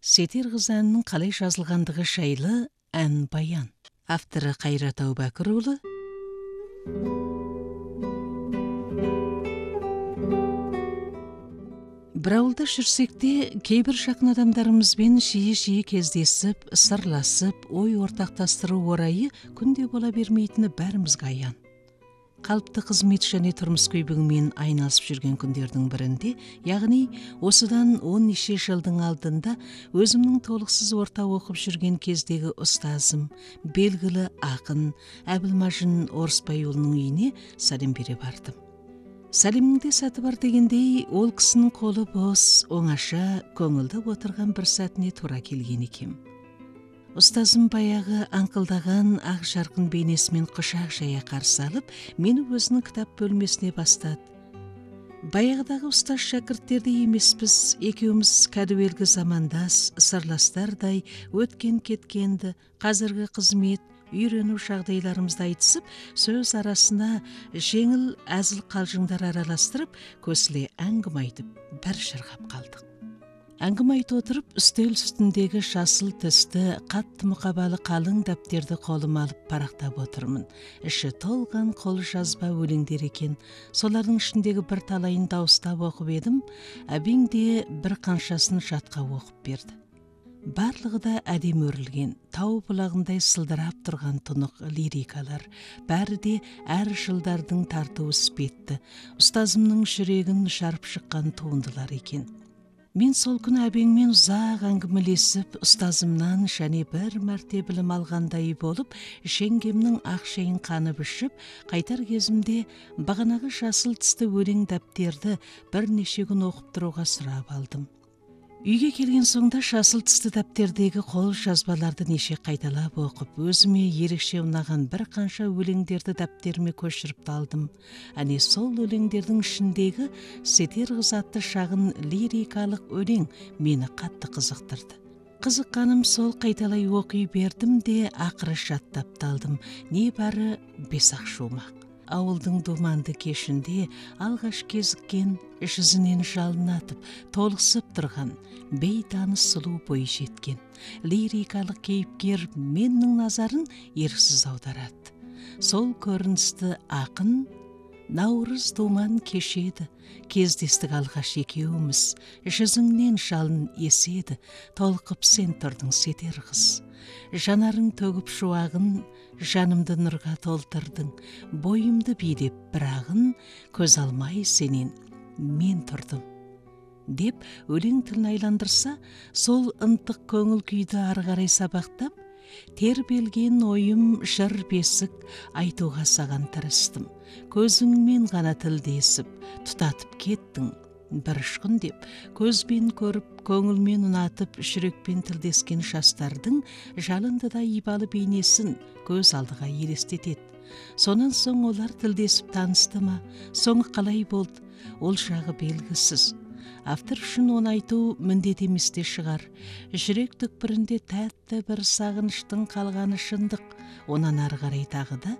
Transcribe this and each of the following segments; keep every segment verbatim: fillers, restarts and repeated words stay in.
Сетер кыз әнінің қалай жазылғандығы жайлы ән баян. Авторы Қайрат Әубәкірұлы. Бір ауылда жүрсекте, кейбір жақын адамдарымызбен жиі-жиі кездесіп, сырласып, ой ортақтастыру орайы күнде бола бермейтіні бәрімізге аян. Қалыпты қызмет және тұрмыс күйбіңмен айналысып жүрген күндердің бірінде, яғни осыдан он неше жылдың алдында өзімнің толықсыз орта оқып жүрген кездегі ұстазым, белгілі ақын Әбілмажын Орысбайұлының үйіне сәлем бере бардым. Сәлемнің де сәті бар дегендей, ол кісінің қолы бос, оңаша, көңілді отырған бір сәтіне тура келген екем. Ұстазым баяғы аңқылдаған ақ жарқын бейнесімен құшақ жая қарсы алып, мені өзінің кітап бөлмесіне бастады. Баяғыдағы ұстаз шәкірттерді емеспіз, екеуміз кәдуелгі замандас, сырластардай өткен кеткенді, қазіргі қызмет, үйрену жағдайларымызды айтысып, сөз арасына жеңіл әзіл қалжыңдар араластырып, көсіле әңгіме айтып, бір шырғап қалдық. Әңгіме айтып отырып, үстел үстіндегі жасыл түсті, қатты мұқабалы қалың дәптерді қолыма алып парақтап отырмын. Іші толған қол жазба өлеңдер екен. Солардың ішіндегі бір талайын дауыстап оқып едім, әбең де бір қаншасын жатқа оқып берді. Барлығы да әдем өрілген, тау бұлағындай сылдырап тұрған тұнық лирикалар. Бәрі де әр жылдардың тартуы іспетті. Ұстазымның жүрегін жарып шыққан туындылар екен. Мен сол күні әбеңмен ұзақ әңгімелесіп, ұстазымнан және бір мәрте білім алғандай болып, жеңгемнің ақ шайын қанып ішіп, қайтар кезімде бағанағы жасыл түсті өлең дәптерді бірнеше күн оқып тұруға сұрап алдым. Үйге келген соңда жасыл түсті дәптердегі қол жазбаларды неше қайталап оқып, өзіме ерекше ұнаған бір қанша өлеңдерді дәптеріме көшіріп алдым. Әне сол өлеңдердің ішіндегі Сетер қыз атты шағын лирикалық өлең мені қатты қызықтырды. Қызыққаным сол қайталай оқи бердім де ақыры жаттап талдым. Небәрі бес-ақ шумақ. Ауылдың думанды кешінде алғаш кезіккен, жүзінен жалын атып, толықсып тұрған, бейтаныс сұлу бой жеткен. Лирикалық кейіпкер менің назарын еріксіз аударады. Сол көріністі ақын наурыз думан кешеді, кездестік алғаш екеуміз, жүзіңнен жалын еседі, толқып сен тұрдың Сетер қыз. Жанарың төгіп шуағын, жанымды нұрға толтырдың, бойымды билеп бірағын, көз алмай сенен мен тұрдым. Деп өлең тілін айландырса, сол ынтық көңіл күйді ары қарай сабақтап, тербелген ойым жыр бесік айтуға саған тырыстым. Көзіңмен ғана тілдесіп, тұтатып кеттің. Бір ұшқын деп, көзбен көріп, көңілмен ұнатып, жүрекпен тілдескен жастардың жалынды да ибалы бейнесін көз алдыға елестетеді. Сонан соң олар тілдесіп танысты ма, соңы қалай болды, ол жағы белгісіз. Автор үшін оны айту міндет емес те шығар. Жүрек түкпірінде тәтті бір сағыныштың қалғаны шындық. Онан ары қарай тағы да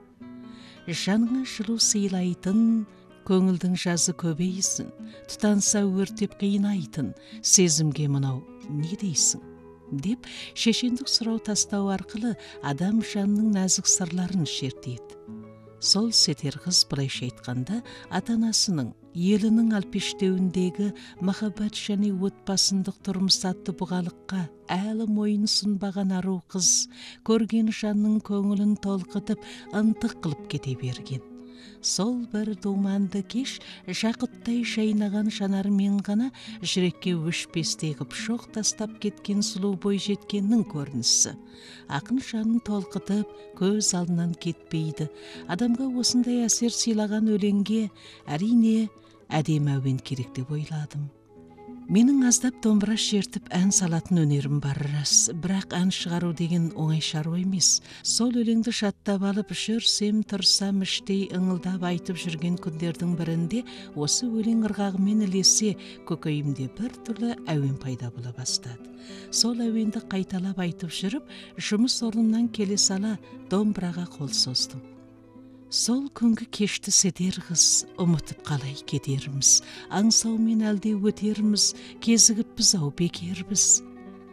жаныңа жылу сыйлайтын, көңілдің жазы көбейсін, тұтанса өртеп қиынайтын, сезімге мынау не дейсің? Деп шешендік сұрау тастау арқылы адам жанының нәзік сырларын шертеді. Сол Сетер қыз былайша айтқанда ата-анасының, елінің алпештеуіндегі махаббат және отбасындық тұрмыс атты бұғалыққа әлі мойын сұнбаған ару қыз, көрген жанның көңілін толқытып, ынтық қылып кете берген. Сол бір думанды кеш жақұттай жайнаған жанарымен ғана жүрекке өшпестей ғып шоқ тастап кеткен сұлу бой жеткеннің көрінісі. Ақын жанын толқытып, көз алдынан кетпейді. Адамға осындай әсер сыйлаған өлеңге әрине әдем әуен керек деп ойладым. Менің аздап домбыра шертіп ән салатын өнерім бар рас, бірақ ән шығару деген оңай шаруа емес. Сол өлеңді жаттап алып жүрсем, тұрсам іштей ыңылдап айтып жүрген күндердің бірінде осы өлең ырғағымен ілесе көкейімде бір түрлі әуен пайда бола бастады. Сол әуенді қайталап айтып жүріп, жұмыс орнымнан келе сала домбыраға қол создым. Сол күнгі кешті Сетер қыз, ұмытып қалай кетерміз, аңсаумен әлде өтерміз, кезігіп біз ау бекербіз.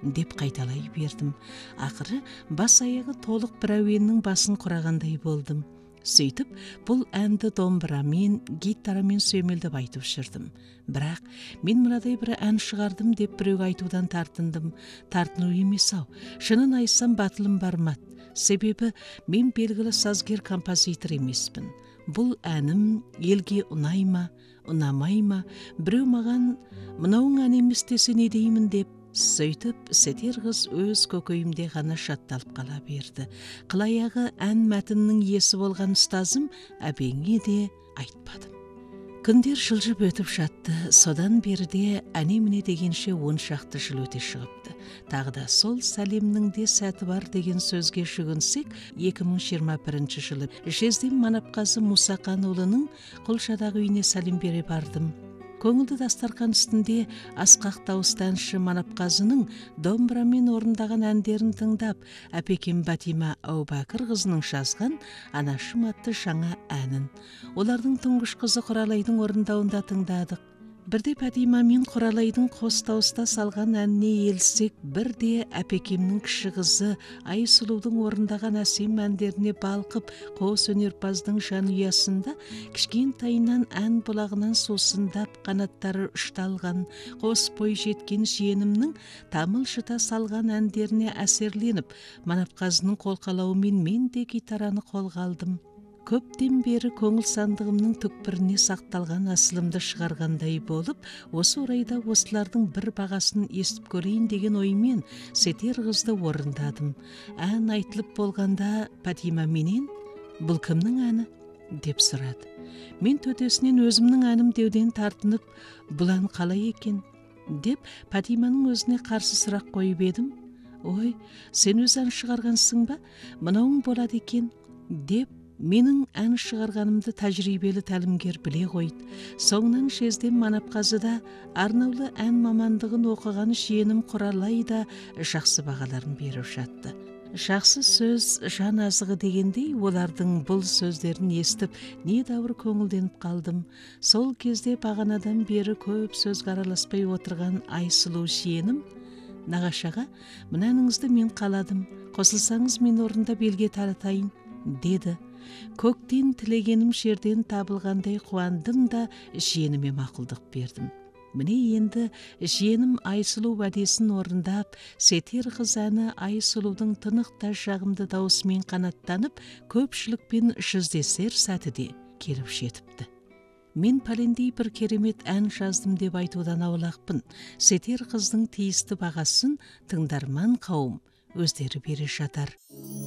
деп қайталай бердім. Ақыры бас аяғы толық бір әуеннің басын құрағандай болдым. Сөйтіп, бұл әнді домбырамен, гитарамен сүйемелдеп айтып жүрдім. Бірақ мен мынадай бір ән шығардым деп біреуге айтудан тартындым. Тартыну емес ау, шынын айтсам батылым бармады. Себебі мен белгілі сазгер композитор емеспін. Бұл әнім елге ұнай ма, ұнамай ма, біреу маған мынауың ән емес десе не деймін деп, сөйтіп Сетер қыз өз көкейімде ғана шатталып қала берді. Қылаяғы ән мәтіннің иесі болған ұстазым әбеңе де айтпадым. Күндер жылжып өтіп жатты, содан беріде әне-міне дегенше он шақты жыл өте шығыпты. Тағы да сол сәлемнің де сәті бар деген сөзге жүгінсек, екі мың жиырма бірінші жылы Жезден Манапқазы Мұсақанұлының Құлшадағы үйіне сәлем бере бардым. Көңілді дастархан үстінде асқақ дауысты әнші Манапқазының домбырамен орындаған әндерін тыңдап, әпекем Батима Әубәкір-қызының жазған Анашым атты жаңа әнін олардың тұңғыш қызы Құралайдың орындауында тыңдадық. Бірде Батима мен Құралайдың қос дауыста салған әніне елсек, бірде әпекемнің кіші қызы Айсұлудың орындаған әсем әндеріне балқып, қос өнерпаздың жанұясында кішкентайынан ән бұлағынан сусындап, қанаттары ұшталған, қос бой жеткен жиенімнің тамылжыта салған әндеріне әсерленіп, Манапқазының қолқалауымен мен де гитараны қолға алдым. Көптен бері көңіл сандығымның түкпіріне сақталған асылымды шығарғандай болып, осы орайда осылардың бір бағасын естіп көрейін деген оймен Сетер қызды орындадым. Ән айтылып болғанда Батима менен «Бұл кімнің әні?» деп сұрады. Мен төтесінен өзімнің әнім деуден тартынып, «Бұл ән қалай екен?» деп Батиманың өзіне қарсы сұрақ қойып едім. «Ой, сен өз ән шығарғансың ба? Мынауың болады екен?» деп менің ән шығарғанымды тәжірибелі тәлімгер біле қойды. Соңынан Жезден Манапқазыда арнаулы ән мамандығын оқыған жиенім Құралай да жақсы бағаларын беріп жатты. Жақсы сөз жан азығы дегендей, олардың бұл сөздерін естіп, недәуір көңілденіп қалдым. Сол кезде бағанадан бері көп сөзге араласпай отырған Айсұлу жиенім, «Нағашаға, мына әніңізді мен қаладым, қосылсаңыз мен орындап елге таратайын», деді. Көктен тілегенім жерден табылғандай қуандым да жиеніме мақұлдық бердім. Міне енді жиенім Айсұлу уәдесін орындап, Сетер қыз әні Айсұлудың тынық та жағымды даусымен қанаттанып, көпшілікпен жүздесер сәті де келіп жетіпті. Мен пәлендей бір керемет ән жаздым деп айтудан аулақпын. Сетер қыздың тиісті бағасын тыңдарман қауым өздері бере жатар.